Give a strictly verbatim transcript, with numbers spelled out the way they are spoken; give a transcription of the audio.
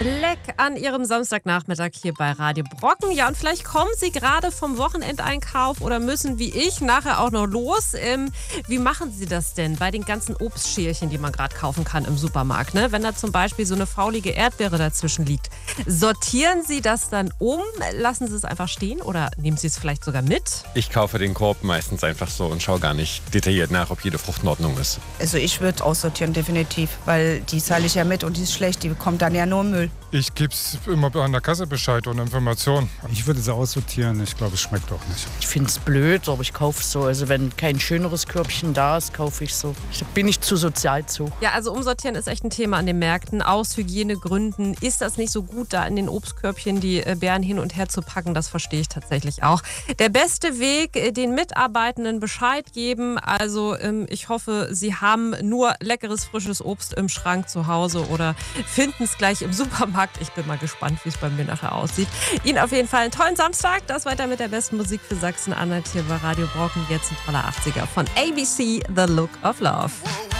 Leck an Ihrem Samstagnachmittag hier bei Radio Brocken. Ja, und vielleicht kommen Sie gerade vom Wochenendeinkauf oder müssen wie ich nachher auch noch los. Ähm, wie machen Sie das denn bei den ganzen Obstschälchen, die man gerade kaufen kann im Supermarkt? Ne? Wenn da zum Beispiel so eine faulige Erdbeere dazwischen liegt, sortieren Sie das dann um? Lassen Sie es einfach stehen oder nehmen Sie es vielleicht sogar mit? Ich kaufe den Korb meistens einfach so und schaue gar nicht detailliert nach, ob jede Frucht in Ordnung ist. Also ich würde aussortieren, definitiv, weil die zahle ich ja mit und die ist schlecht, die kommt dann ja nur im Müll. Ich gebe es immer an der Kasse Bescheid und Informationen. Ich würde sie aussortieren, ich glaube, es schmeckt auch nicht. Ich finde es blöd, aber ich kaufe so. Also wenn kein schöneres Körbchen da ist, kaufe ich so. Da bin ich zu sozial zu. Ja, also umsortieren ist echt ein Thema an den Märkten. Aus Hygienegründen ist das nicht so gut, da in den Obstkörbchen die Beeren hin und her zu packen. Das verstehe ich tatsächlich auch. Der beste Weg, den Mitarbeitenden Bescheid geben. Also ich hoffe, Sie haben nur leckeres, frisches Obst im Schrank zu Hause oder finden es gleich im Supermarkt. Ich bin mal gespannt, wie es bei mir nachher aussieht. Ihnen auf jeden Fall einen tollen Samstag. Das weiter mit der besten Musik für Sachsen-Anhalt hier bei Radio Brocken. Jetzt ein toller achtziger von A B C, The Look of Love.